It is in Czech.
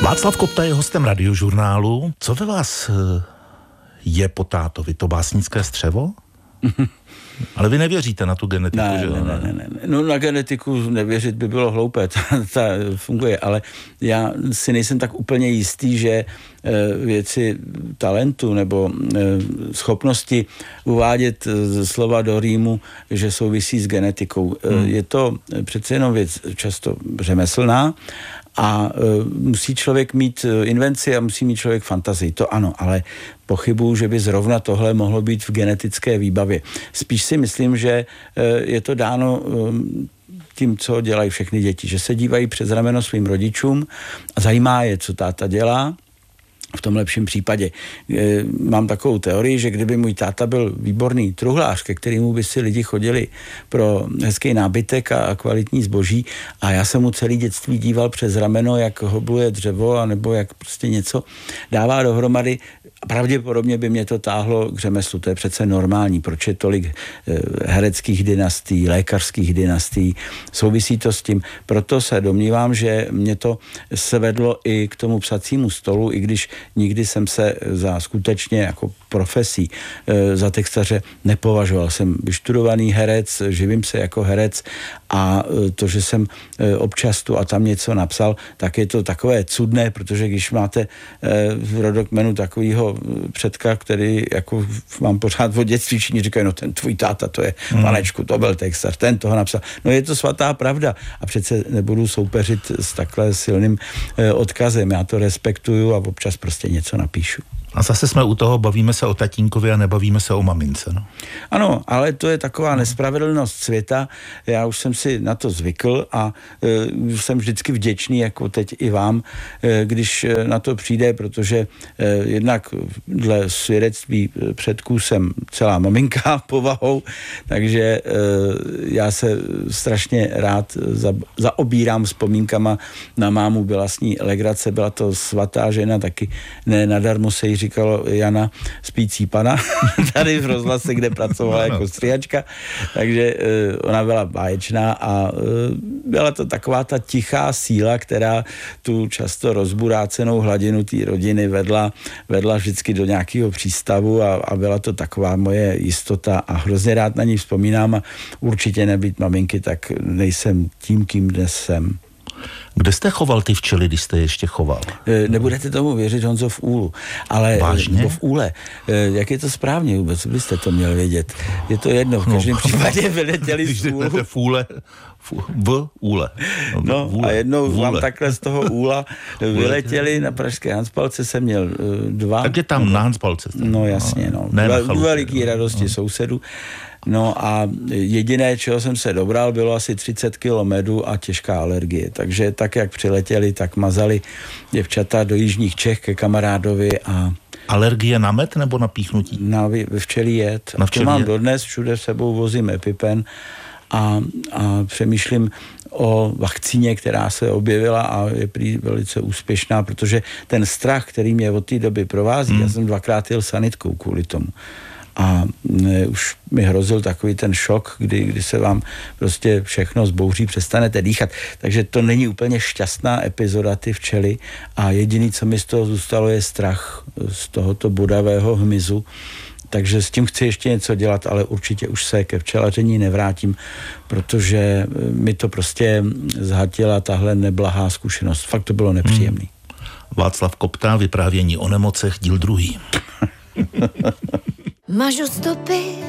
Václav Kopta je hostem Radiožurnálu. Co ve vás je po tátovi? To básnické střevo? Ale vy nevěříte na tu genetiku, že? Ne. No na genetiku nevěřit by bylo hloupé, ta funguje, ale já si nejsem tak úplně jistý, že věci talentu nebo schopnosti uvádět slova do rýmu, že souvisí s genetikou. Je to přece jenom věc často řemeslná a musí člověk mít invenci a musí mít člověk fantazii. To ano, ale pochybuju, že by zrovna tohle mohlo být v genetické výbavě. Spíš si myslím, že je to dáno tím, co dělají všechny děti, že se dívají přes rameno svým rodičům a zajímá je, co táta dělá. V tom lepším případě. Mám takovou teorii, že kdyby můj táta byl výborný truhlář, ke kterému by si lidi chodili pro hezký nábytek a kvalitní zboží a já jsem mu celý dětství díval přes rameno, jak hobluje dřevo a nebo jak prostě něco dává dohromady, pravděpodobně by mě to táhlo k řemeslu. To je přece normální, proč je tolik hereckých dynastií, lékařských dynastií, souvisí to s tím. Proto se domnívám, že mě to svedlo i k tomu psacímu stolu, i když nikdy jsem se za skutečně jako profesí za textaře nepovažoval. Jsem vyštudovaný herec, živím se jako herec a to, že jsem občas tu a tam něco napsal, tak je to takové cudné, protože když máte v rodokmenu takovýho předka, který jako mám pořád od dětství, všichni říkají, no ten tvůj táta, to je panečku, to byl textař, ten toho napsal. No je to svatá pravda a přece nebudu soupeřit s takhle silným odkazem. Já to respektuju a občas prostě něco napíšu. A zase jsme u toho, bavíme se o tatínkovi a nebavíme se o mamince. No. Ano, ale to je taková nespravedlnost světa. Já už jsem si na to zvykl a jsem vždycky vděčný, jako teď i vám, když na to přijde, protože jednak dle svědectví předků jsem celá maminka povahou, takže já se strašně rád zaobírám vzpomínkama na mámu, byla s ní legrace, byla to svatá žena, taky ne nadarmo se jí říkalo Jana spící pana, tady v rozhlase, kde pracovala jako stříhačka, takže ona byla báječná a byla to taková ta tichá síla, která tu často rozburácenou hladinu té rodiny vedla vždycky do nějakého přístavu a byla to taková moje jistota a hrozně rád na ní vzpomínám a určitě nebýt maminky, tak nejsem tím, kým dnes jsem. Kde jste choval ty včely, když jste ještě choval? Nebudete tomu věřit, Honzo, v úlu. Ale vážně? V úle. Jak je to správně vůbec? Byste to měl vědět. Je to jedno. V každém případě vyletěli z úlu. V úle. V úle. No a jednou vám takhle z toho úla vyletěli na pražské Hanspalce, jsem měl 2. Tak je tam na Hanspalce. No jasně, no. Veliký radosti sousedů. No a jediné, čeho jsem se dobral, bylo asi 30 kg medu a těžká alergie. Takže tak, jak přiletěli, tak mazali děvčata do jižních Čech ke kamarádovi a... Alergie na med nebo na píchnutí? Na včelí jed. To mám dodnes, všude s sebou vozím EpiPen a přemýšlím o vakcíně, která se objevila a je prý velice úspěšná, protože ten strach, který mě od té doby provází, já jsem 2krát jel sanitkou kvůli tomu. A už mi hrozil takový ten šok, kdy se vám prostě všechno zbouří, přestanete dýchat. Takže to není úplně šťastná epizoda, ty včely. A jediný, co mi z toho zůstalo, je strach z tohoto bodavého hmyzu. Takže s tím chci ještě něco dělat, ale určitě už se ke včelaření nevrátím, protože mi to prostě zhatila tahle neblahá zkušenost. Fakt to bylo nepříjemný. Václav Kopta, vyprávění o nemocech, díl 2. Mažu stopy